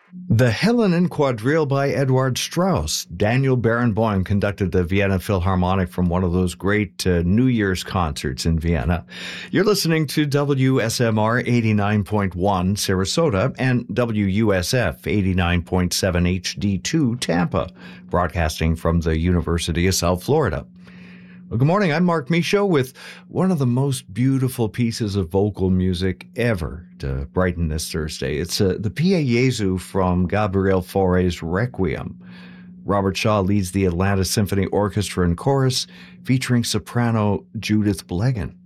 The Hillenen Quadrille by Edward Strauss. Daniel Barenboim conducted the Vienna Philharmonic from one of those great New Year's concerts in Vienna. You're listening to WSMR 89.1 Sarasota and WUSF 89.7 HD2 Tampa, broadcasting from the University of South Florida. Well, good morning. I'm Mark Michaud with one of the most beautiful pieces of vocal music ever to brighten this Thursday. It's the Pie Jesu from Gabriel Fauré's Requiem. Robert Shaw leads the Atlanta Symphony Orchestra and Chorus, featuring soprano Judith Blegan.